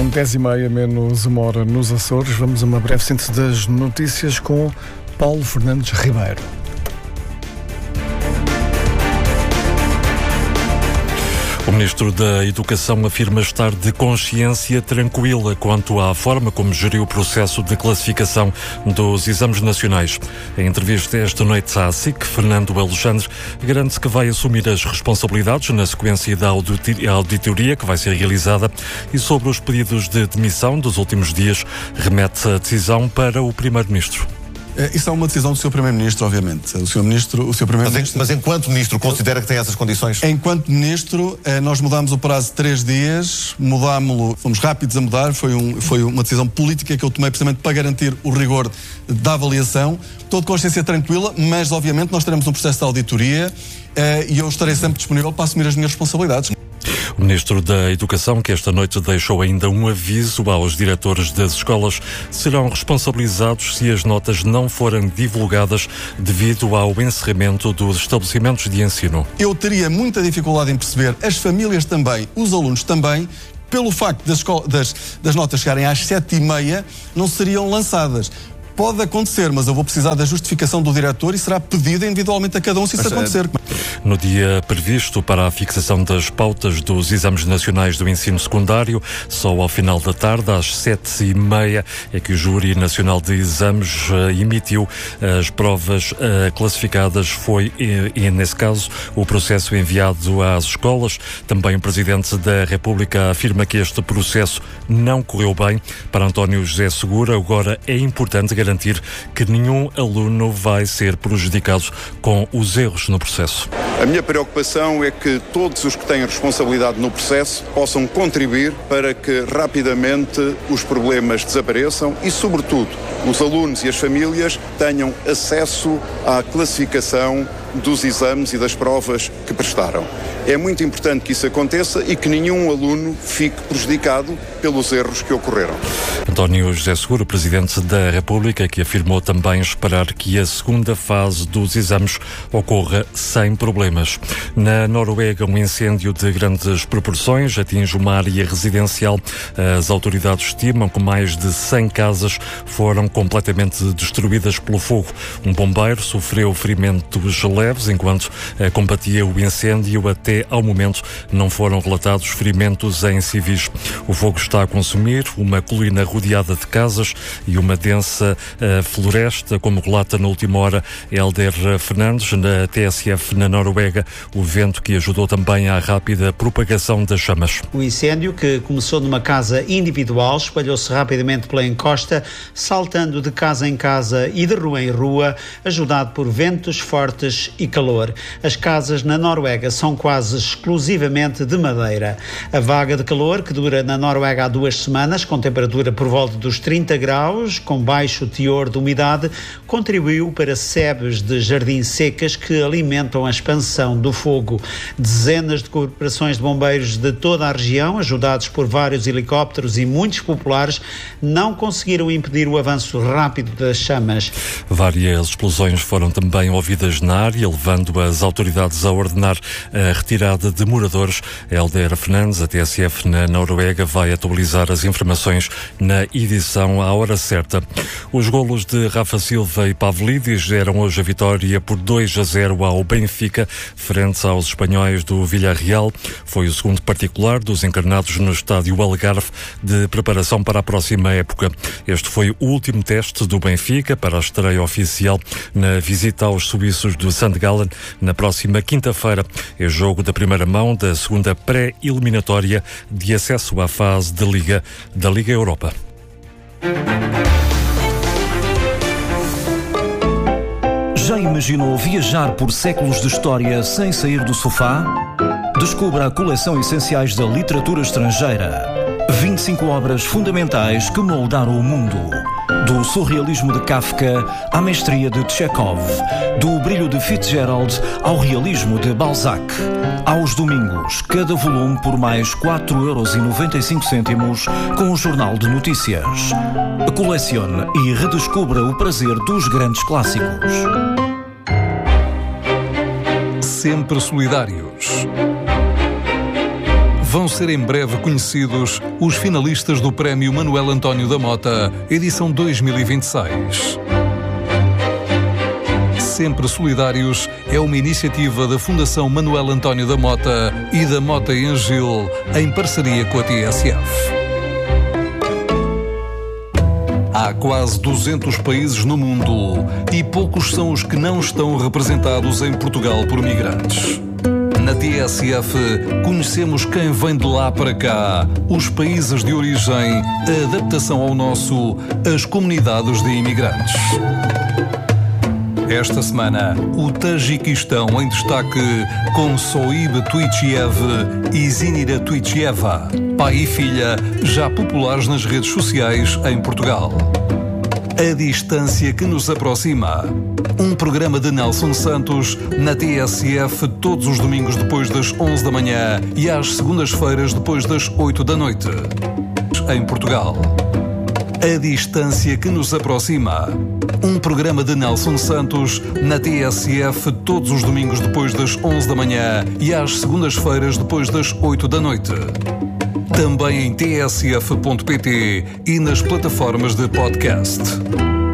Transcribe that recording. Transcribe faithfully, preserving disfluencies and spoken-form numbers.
São dez e meia menos uma hora nos Açores. Vamos a uma breve síntese das notícias com Paulo Fernandes Ribeiro. O Ministro da Educação afirma estar de consciência tranquila quanto à forma como geriu o processo de classificação dos exames nacionais. Em entrevista esta noite à S I C, Fernando Alexandre garante que vai assumir as responsabilidades na sequência da auditoria que vai ser realizada e sobre os pedidos de demissão dos últimos dias remete a decisão para o Primeiro-Ministro. Isso é uma decisão do senhor Primeiro-Ministro, obviamente. O senhor Ministro, o senhor Primeiro-Ministro... Mas, mas enquanto Ministro considera que tem essas condições? Enquanto Ministro, nós mudámos o prazo de três dias, mudámos-lo, fomos rápidos a mudar, foi, um, foi uma decisão política que eu tomei precisamente para garantir o rigor da avaliação. Estou de consciência tranquila, mas obviamente nós teremos um processo de auditoria e eu estarei sempre disponível para assumir as minhas responsabilidades. O Ministro da Educação, que esta noite deixou ainda um aviso aos diretores das escolas, serão responsabilizados se as notas não forem divulgadas devido ao encerramento dos estabelecimentos de ensino. Eu teria muita dificuldade em perceber, as famílias também, os alunos também, pelo facto das, escola, das, das notas chegarem às sete e meia, não seriam lançadas. Pode acontecer, mas eu vou precisar da justificação do diretor e será pedida individualmente a cada um se isso mas, acontecer. No dia previsto para a fixação das pautas dos exames nacionais do ensino secundário, só ao final da tarde, às sete e meia, é que o Júri Nacional de Exames uh, emitiu as provas uh, classificadas. Foi, e, e, nesse caso, o processo enviado às escolas. Também o Presidente da República afirma que este processo não correu bem. Para António José Seguro, agora é importante garantir que nenhum aluno vai ser prejudicado com os erros no processo. A minha preocupação é que todos os que têm responsabilidade no processo possam contribuir para que rapidamente os problemas desapareçam e, sobretudo, os alunos e as famílias tenham acesso à classificação dos exames e das provas que prestaram. É muito importante que isso aconteça e que nenhum aluno fique prejudicado pelos erros que ocorreram. António José Seguro, Presidente da República, que afirmou também esperar que a segunda fase dos exames ocorra sem problemas. Na Noruega, um incêndio de grandes proporções atinge uma área residencial. As autoridades estimam que mais de cem casas foram completamente destruídas pelo fogo. Um bombeiro sofreu ferimentos leves enquanto combatia o incêndio. Até ao momento não foram relatados ferimentos em civis. O fogo está a consumir uma colina rodeada de casas e uma densa uh, floresta, como relata na última hora Helder Fernandes, na T S F na Noruega, o vento que ajudou também à rápida propagação das chamas. O incêndio, que começou numa casa individual, espalhou-se rapidamente pela encosta, saltando de casa em casa e de rua em rua, ajudado por ventos fortes e calor. As casas na Noruega são quase exclusivamente de madeira. A vaga de calor, que dura na Noruega há duas semanas, com temperatura por volta dos trinta graus, com baixo teor de umidade, contribuiu para sebes de jardins secas que alimentam a expansão do fogo. Dezenas de corporações de bombeiros de toda a região, ajudados por vários helicópteros e muitos populares, não conseguiram impedir o avanço rápido das chamas. Várias explosões foram também ouvidas na área, levando as autoridades a ordenar a retirada de moradores. Helder Fernandes, a T S F na Noruega, vai atualizar as informações na edição à hora certa. Os golos de Rafa Silva e Pavlidis deram hoje a vitória por dois a zero ao Benfica, frente aos espanhóis do Villarreal. Foi o segundo particular dos encarnados no estádio Algarve, de preparação para a próxima época. Este foi o último teste do Benfica para a estreia oficial na visita aos suíços do Sankt Gallen na próxima quinta-feira. É jogo da primeira mão da segunda pré-eliminatória de acesso à fase de Liga da Liga Europa. Já imaginou viajar por séculos de história sem sair do sofá? Descubra a coleção Essenciais da Literatura Estrangeira. vinte e cinco obras fundamentais que moldaram o mundo. Do surrealismo de Kafka à mestria de Chekhov, do brilho de Fitzgerald ao realismo de Balzac. Aos domingos, cada volume por mais quatro euros e noventa e cinco cêntimos com o Jornal de Notícias. Colecione e redescubra o prazer dos grandes clássicos. Sempre solidários. Vão ser em breve conhecidos os finalistas do Prémio Manuel António da Mota, edição dois mil e vinte e seis. Sempre Solidários é uma iniciativa da Fundação Manuel António da Mota e da Mota e Angil, em parceria com a T S F. Há quase duzentos países no mundo e poucos são os que não estão representados em Portugal por migrantes. Na T S F, conhecemos quem vem de lá para cá, os países de origem, a adaptação ao nosso, as comunidades de imigrantes. Esta semana, o Tajiquistão em destaque com Soib Tuichiev e Zinira Tuichieva, pai e filha já populares nas redes sociais em Portugal. A distância que nos aproxima. Um programa de Nelson Santos na T S F todos os domingos depois das onze da manhã e às segundas-feiras depois das oito da noite. Em Portugal. A distância que nos aproxima. Um programa de Nelson Santos na T S F todos os domingos depois das onze da manhã e às segundas-feiras depois das oito da noite. Também em t s f ponto p t e nas plataformas de podcast.